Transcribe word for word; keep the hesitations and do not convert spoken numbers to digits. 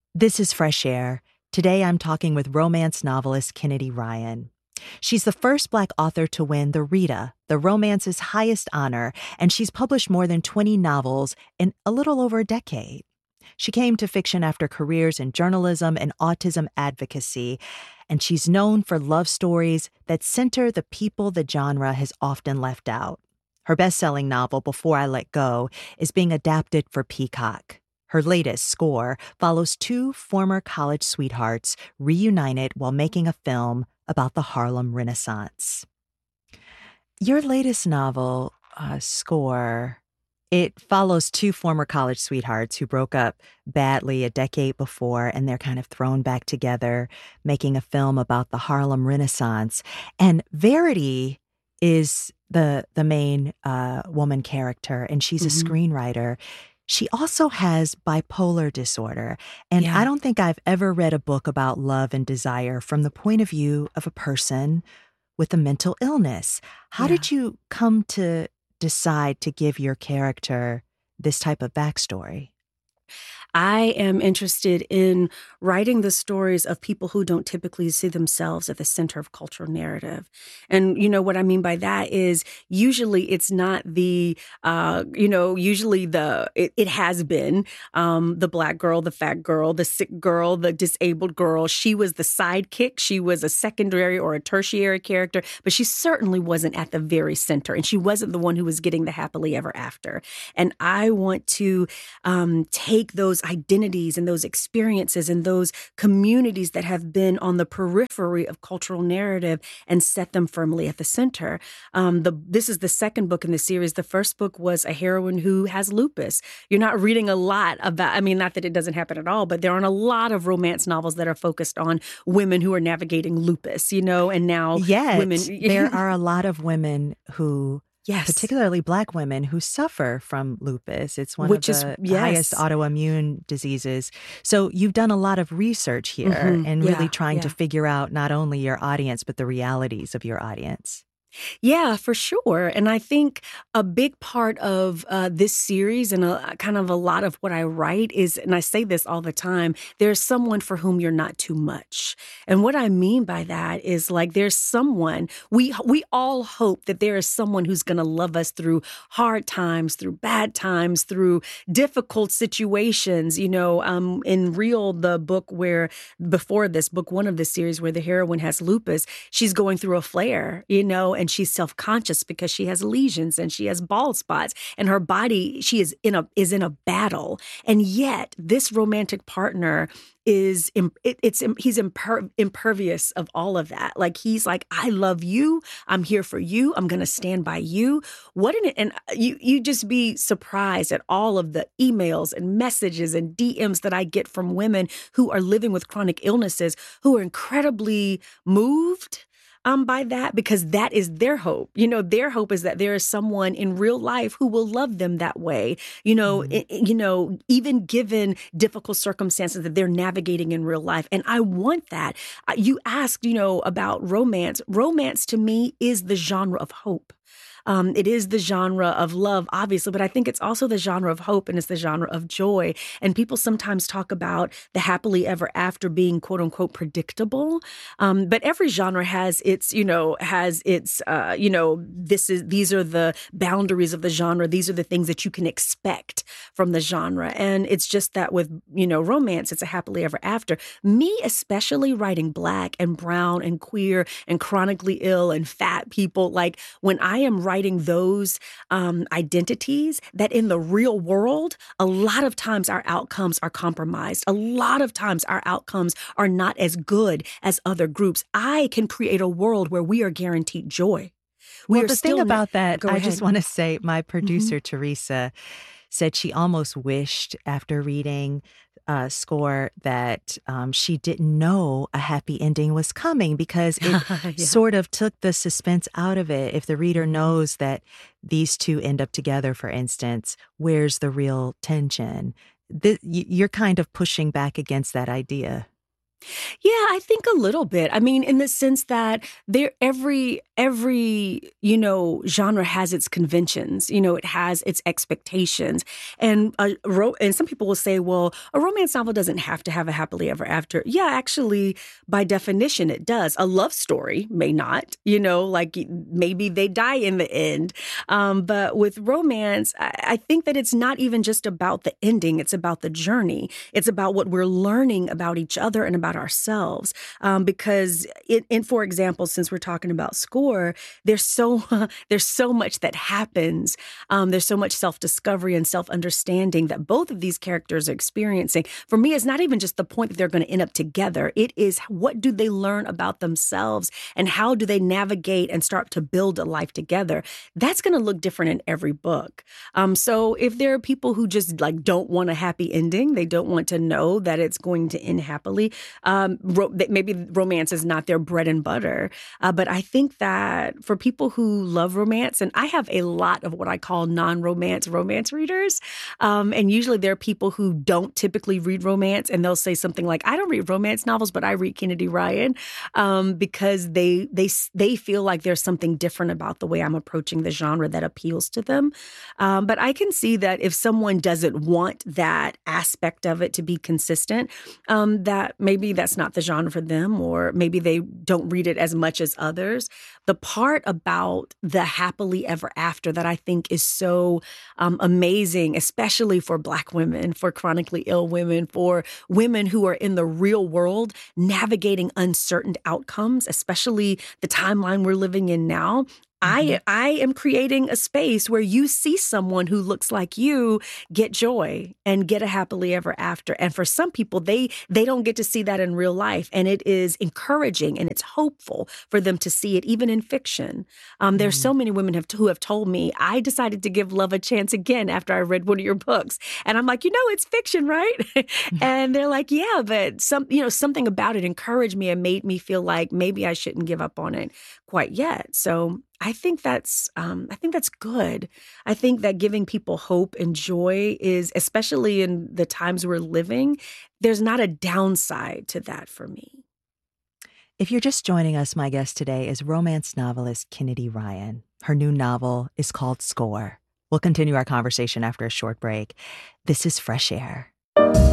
This is Fresh Air. Today I'm talking with romance novelist Kennedy Ryan. She's the first Black author to win the Rita, the romance's highest honor, and she's published more than twenty novels in a little over a decade. She came to fiction after careers in journalism and autism advocacy, and she's known for love stories that center the people the genre has often left out. Her best-selling novel, Before I Let Go, is being adapted for Peacock. Her latest, Score, follows two former college sweethearts reunited while making a film about the Harlem Renaissance. Your latest novel, uh, Score, it follows two former college sweethearts who broke up badly a decade before, and they're kind of thrown back together, making a film about the Harlem Renaissance. And Verity is the the main uh, woman character, and she's mm-hmm. a screenwriter. She also has bipolar disorder, and yeah. I don't think I've ever read a book about love and desire from the point of view of a person with a mental illness. How yeah. did you come to decide to give your character this type of backstory? I am interested in writing the stories of people who don't typically see themselves at the center of cultural narrative. And, you know, what I mean by that is usually it's not the, uh, you know, usually the, it, it has been um, the Black girl, the fat girl, the sick girl, the disabled girl. She was the sidekick. She was a secondary or a tertiary character, but she certainly wasn't at the very center. And she wasn't the one who was getting the happily ever after. And I want to um, take those identities and those experiences and those communities that have been on the periphery of cultural narrative and set them firmly at the center. Um, the, this is the second book in the series. The first book was a heroine who has lupus. You're not reading a lot about, I mean, not that it doesn't happen at all, but there aren't a lot of romance novels that are focused on women who are navigating lupus, you know, and now Yet, women. There are a lot of women who Yes. particularly Black women who suffer from lupus. It's one Which of is, the yes. highest autoimmune diseases. So you've done a lot of research here mm-hmm. and yeah, really trying yeah. to figure out not only your audience, but the realities of your audience. Yeah, for sure. And I think a big part of uh, this series and a, kind of a lot of what I write is, and I say this all the time, there's someone for whom you're not too much. And what I mean by that is like there's someone, we we all hope that there is someone who's going to love us through hard times, through bad times, through difficult situations. You know, um, in Real, the book where, before this, book one of this series where the heroine has lupus, she's going through a flare, you know, and she's self-conscious because she has lesions and she has bald spots and her body, she is in a is in a battle. And yet this romantic partner is, it, it's he's imper, impervious of all of that. Like he's like, I love you. I'm here for you. I'm going to stand by you. What an, and you, you just be surprised at all of the emails and messages and D Ms that I get from women who are living with chronic illnesses, who are incredibly moved Um, by that, because that is their hope. You know, their hope is that there is someone in real life who will love them that way. You know, mm. it, you know, even given difficult circumstances that they're navigating in real life. And I want that. You asked, you know, about romance. Romance to me is the genre of hope. Um, it is the genre of love, obviously, but I think it's also the genre of hope and it's the genre of joy. And people sometimes talk about the happily ever after being, quote unquote, predictable. Um, but every genre has its, you know, has its, uh, you know, this is these are the boundaries of the genre. These are the things that you can expect from the genre. And it's just that with, you know, romance, it's a happily ever after. Me, especially writing Black and brown and queer and chronically ill and fat people, like when I am writing those um, identities, that in the real world, a lot of times our outcomes are compromised. A lot of times our outcomes are not as good as other groups. I can create a world where we are guaranteed joy. We well, are the still thing about ne- that, Go I ahead. just want to say, my producer, Mm-hmm. Teresa, said she almost wished after reading uh, Score that um, she didn't know a happy ending was coming because it yeah. sort of took the suspense out of it. If the reader knows that these two end up together, for instance, where's the real tension? The, you're kind of pushing back against that idea. Yeah, I think a little bit. I mean, in the sense that there every every, you know, genre has its conventions. You know, it has its expectations. And a ro- and some people will say, well, a romance novel doesn't have to have a happily ever after. Yeah, actually, by definition, it does. A love story may not, you know, like maybe they die in the end. Um, but with romance, I, I think that it's not even just about the ending. It's about the journey. It's about what we're learning about each other and about ourselves. Um, because, it, and for example, since we're talking about Score, there's so there's so much that happens. Um, there's so much self-discovery and self-understanding that both of these characters are experiencing. For me, it's not even just the point that they're going to end up together. It is, what do they learn about themselves and how do they navigate and start to build a life together? That's going to look different in every book. Um, so if there are people who just like don't want a happy ending, they don't want to know that it's going to end happily, um, ro- that maybe romance is not their bread and butter. Uh, but I think that for people who love romance, and I have a lot of what I call non-romance romance readers, um, and usually there are people who don't typically read romance, and they'll say something like, "I don't read romance novels, but I read Kennedy Ryan," um, because they they they feel like there's something different about the way I'm approaching the genre that appeals to them. Um, but I can see that if someone doesn't want that aspect of it to be consistent, um, that maybe that's not the genre for them, or maybe they don't read it as much as others. The part about the happily ever after that I think is so um, amazing, especially for Black women, for chronically ill women, for women who are in the real world navigating uncertain outcomes, especially the timeline we're living in now. Mm-hmm. I I am creating a space where you see someone who looks like you get joy and get a happily ever after. And for some people, they they don't get to see that in real life. And it is encouraging and it's hopeful for them to see it, even in fiction. Um, Mm-hmm. there's so many women have, who have told me, I decided to give love a chance again after I read one of your books. And I'm like, you know, it's fiction, right? And they're like, yeah, but some, you know, something about it encouraged me and made me feel like maybe I shouldn't give up on it quite yet. So I think that's um, I think that's good. I think that giving people hope and joy is, especially in the times we're living, there's not a downside to that for me. If you're just joining us, my guest today is romance novelist Kennedy Ryan. Her new novel is called Score. We'll continue our conversation after a short break. This is Fresh Air.